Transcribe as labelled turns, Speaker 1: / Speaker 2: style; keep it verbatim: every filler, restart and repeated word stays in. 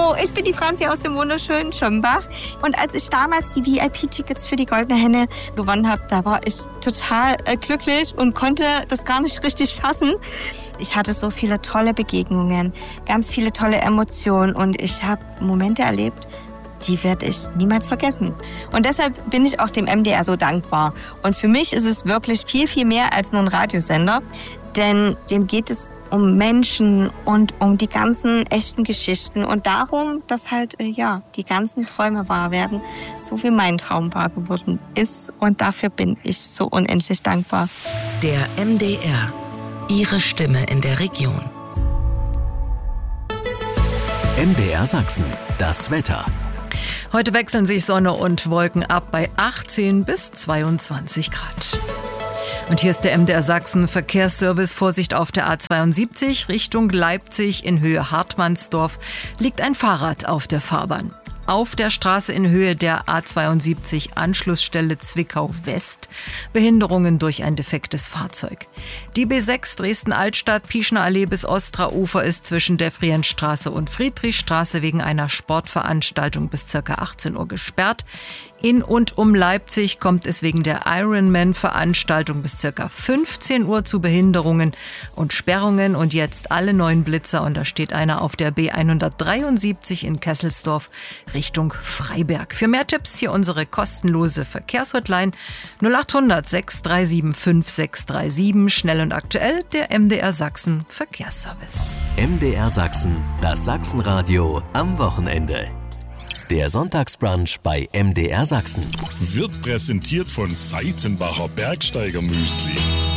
Speaker 1: Hallo, ich bin die Franzi aus dem wunderschönen Schirmbach. Und als ich damals die V I P-Tickets für die Goldene Henne gewonnen habe, da war ich total äh, glücklich und konnte das gar nicht richtig fassen. Ich hatte so viele tolle Begegnungen, ganz viele tolle Emotionen und ich habe Momente erlebt, die werde ich niemals vergessen. Und deshalb bin ich auch dem M D R so dankbar. Und für mich ist es wirklich viel, viel mehr als nur ein Radiosender, denn dem geht es um Menschen und um die ganzen echten Geschichten und darum, dass halt, ja, die ganzen Träume wahr werden, so wie mein Traum wahr geworden ist. Und dafür bin ich so unendlich dankbar.
Speaker 2: Der M D R. Ihre Stimme in der Region.
Speaker 3: M D R Sachsen. Das Wetter.
Speaker 4: Heute wechseln sich Sonne und Wolken ab bei achtzehn bis zweiundzwanzig Grad. Und hier ist der M D R Sachsen Verkehrsservice. Vorsicht auf der A zweiundsiebzig Richtung Leipzig in Höhe Hartmannsdorf liegt ein Fahrrad auf der Fahrbahn. Auf der Straße in Höhe der A zweiundsiebzig Anschlussstelle Zwickau West Behinderungen durch ein defektes Fahrzeug. Die B sechs Dresden-Altstadt Pieschner Allee bis Ostraufer ist zwischen der Friedrichstraße und Friedrichstraße wegen einer Sportveranstaltung bis ca. achtzehn Uhr gesperrt. In und um Leipzig kommt es wegen der Ironman-Veranstaltung bis ca. fünfzehn Uhr zu Behinderungen und Sperrungen. Und jetzt alle neuen Blitzer. Und da steht einer auf der B hundertdreiundsiebzig in Kesselsdorf Richtung Freiberg. Für mehr Tipps hier unsere kostenlose Verkehrshotline null acht hundert sechs drei sieben fünf sechs drei sieben. Schnell und aktuell der M D R Sachsen Verkehrsservice.
Speaker 3: M D R Sachsen, das Sachsenradio am Wochenende. Der Sonntagsbrunch bei M D R Sachsen
Speaker 5: wird präsentiert von Seitenbacher Bergsteiger Müsli.